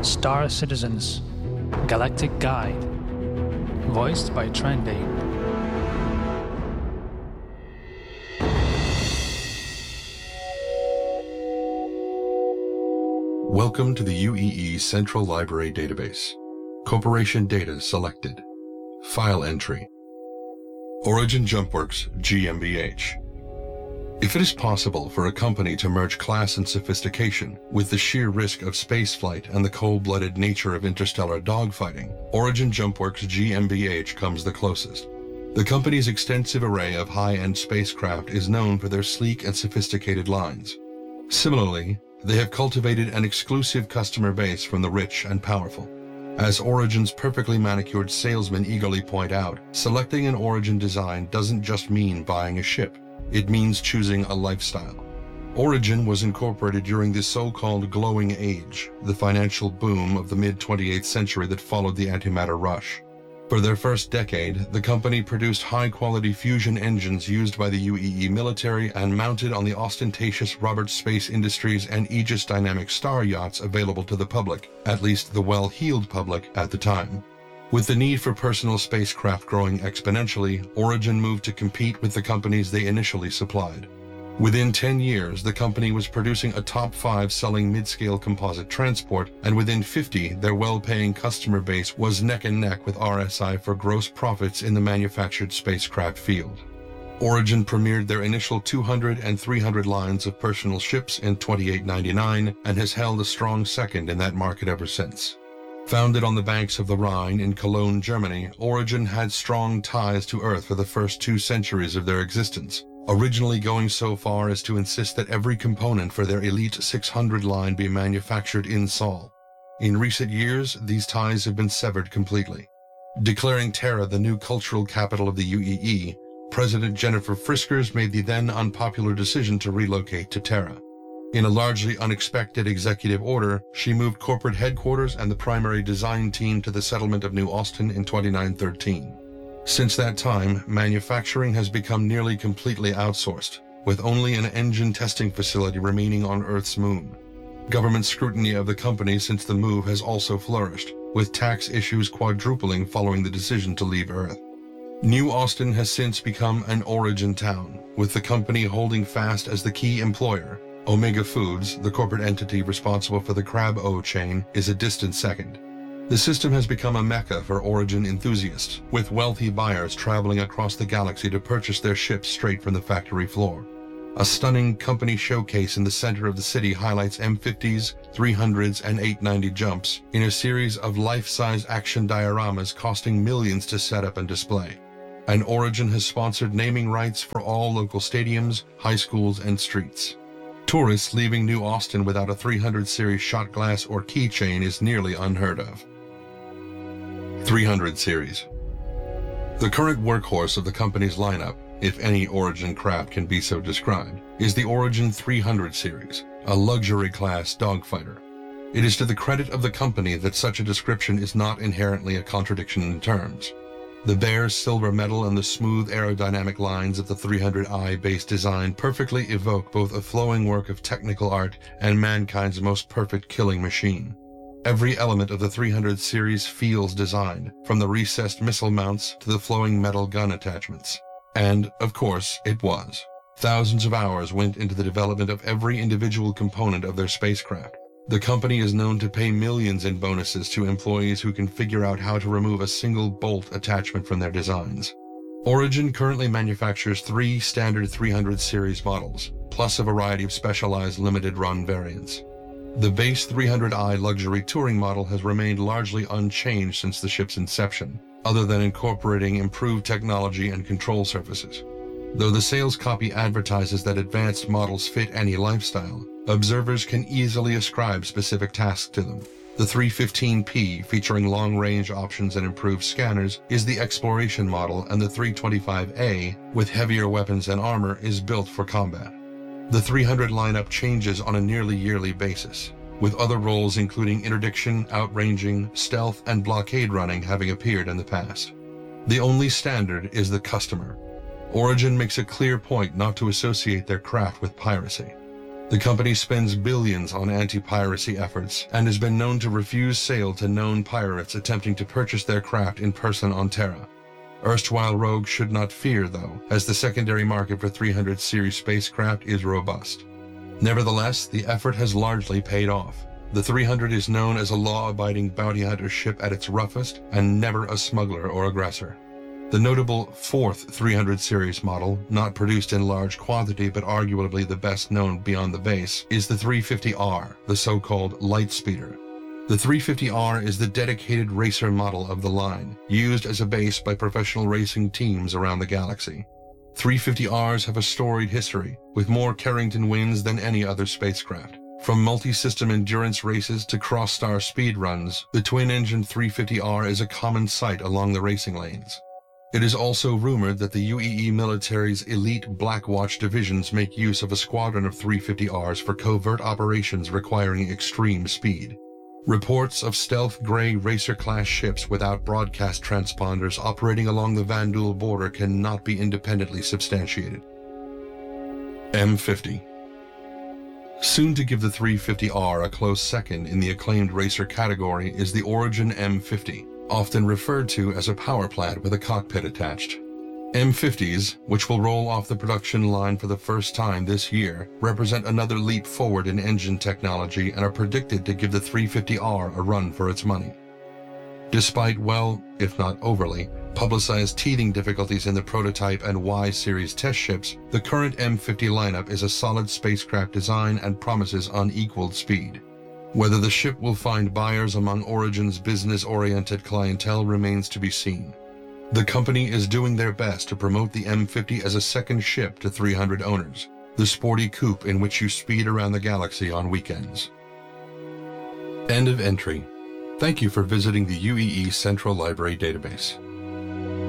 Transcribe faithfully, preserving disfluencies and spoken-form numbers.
Star Citizens Galactic Guide, voiced by Trendy. Welcome to the U E E Central Library Database. Corporation data selected. File entry. Origin JumpWorks G m B H. If it is possible for a company to merge class and sophistication with the sheer risk of spaceflight and the cold-blooded nature of interstellar dogfighting, Origin JumpWorks G m B H comes the closest. The company's extensive array of high-end spacecraft is known for their sleek and sophisticated lines. Similarly, they have cultivated an exclusive customer base from the rich and powerful. As Origin's perfectly manicured salesmen eagerly point out, selecting an Origin design doesn't just mean buying a ship. It means choosing a lifestyle. Origin was incorporated during the so-called glowing age, the financial boom of the mid-twenty-eighth century that followed the antimatter rush. For their first decade, the company produced high-quality fusion engines used by the U E E military and mounted on the ostentatious Roberts Space Industries and Aegis Dynamic star yachts available to the public, at least the well-heeled public at the time. With the need for personal spacecraft growing exponentially, Origin moved to compete with the companies they initially supplied. Within ten years, the company was producing a top five selling mid-scale composite transport, and within fifty, their well-paying customer base was neck and neck with R S I for gross profits in the manufactured spacecraft field. Origin premiered their initial two hundred and three hundred lines of personal ships in twenty-eight ninety-nine and has held a strong second in that market ever since. Founded on the banks of the Rhine in Cologne, Germany, Origin had strong ties to Earth for the first two centuries of their existence, originally going so far as to insist that every component for their Elite six hundred line be manufactured in Sol. In recent years, these ties have been severed completely. Declaring Terra the new cultural capital of the U E E, President Jennifer Friskers made the then unpopular decision to relocate to Terra. In a largely unexpected executive order, she moved corporate headquarters and the primary design team to the settlement of New Austin in twenty-nine thirteen. Since that time, manufacturing has become nearly completely outsourced, with only an engine testing facility remaining on Earth's moon. Government scrutiny of the company since the move has also flourished, with tax issues quadrupling following the decision to leave Earth. New Austin has since become an Origin town, with the company holding fast as the key employer. Omega Foods, the corporate entity responsible for the Crab-O chain, is a distant second. The system has become a mecca for Origin enthusiasts, with wealthy buyers traveling across the galaxy to purchase their ships straight from the factory floor. A stunning company showcase in the center of the city highlights M fifties, three hundreds, and eight ninety jumps in a series of life-size action dioramas costing millions to set up and display. And Origin has sponsored naming rights for all local stadiums, high schools, and streets. Tourists leaving New Austin without a three hundred series shot glass or keychain is nearly unheard of. three hundred series. The current workhorse of the company's lineup, if any Origin craft can be so described, is the Origin three hundred series, a luxury-class dogfighter. It is to the credit of the company that such a description is not inherently a contradiction in terms. The bare silver metal and the smooth aerodynamic lines of the three hundred I base design perfectly evoke both a flowing work of technical art and mankind's most perfect killing machine. Every element of the three hundred series feels designed, from the recessed missile mounts to the flowing metal gun attachments. And, of course, it was. Thousands of hours went into the development of every individual component of their spacecraft. The company is known to pay millions in bonuses to employees who can figure out how to remove a single bolt attachment from their designs. Origin currently manufactures three standard three hundred series models, plus a variety of specialized limited-run variants. The base three hundred I luxury touring model has remained largely unchanged since the ship's inception, other than incorporating improved technology and control surfaces. Though the sales copy advertises that advanced models fit any lifestyle, observers can easily ascribe specific tasks to them. The three fifteen P, featuring long-range options and improved scanners, is the exploration model, and the three twenty-five A, with heavier weapons and armor, is built for combat. The three hundred lineup changes on a nearly yearly basis, with other roles including interdiction, outranging, stealth, and blockade running having appeared in the past. The only standard is the customer. Origin makes a clear point not to associate their craft with piracy. The company spends billions on anti-piracy efforts and has been known to refuse sale to known pirates attempting to purchase their craft in person on Terra. Erstwhile rogues should not fear, though, as the secondary market for three hundred series spacecraft is robust. Nevertheless, the effort has largely paid off. The three hundred is known as a law-abiding bounty hunter ship at its roughest and never a smuggler or aggressor. The notable fourth three hundred series model, not produced in large quantity but arguably the best known beyond the base, is the three fifty R, the so-called Lightspeeder. The three fifty R is the dedicated racer model of the line, used as a base by professional racing teams around the galaxy. three fifty Rs have a storied history, with more Carrington wins than any other spacecraft. From multi-system endurance races to cross-star speed runs, the twin-engine three fifty R is a common sight along the racing lanes. It is also rumored that the U E E military's elite Blackwatch divisions make use of a squadron of three fifty Rs for covert operations requiring extreme speed. Reports of stealth gray racer-class ships without broadcast transponders operating along the Vanduul border cannot be independently substantiated. M fifty. Soon to give the three fifty R a close second in the acclaimed racer category is the Origin M fifty. Often referred to as a power plant with a cockpit attached. M fifties, which will roll off the production line for the first time this year, represent another leap forward in engine technology and are predicted to give the three fifty R a run for its money. Despite well, if not overly, publicized teething difficulties in the prototype and Y-series test ships, the current M fifty lineup is a solid spacecraft design and promises unequaled speed. Whether the ship will find buyers among Origin's business-oriented clientele remains to be seen. The company is doing their best to promote the M fifty as a second ship to three hundred owners, the sporty coupe in which you speed around the galaxy on weekends. End of entry. Thank you for visiting the U E E Central Library Database.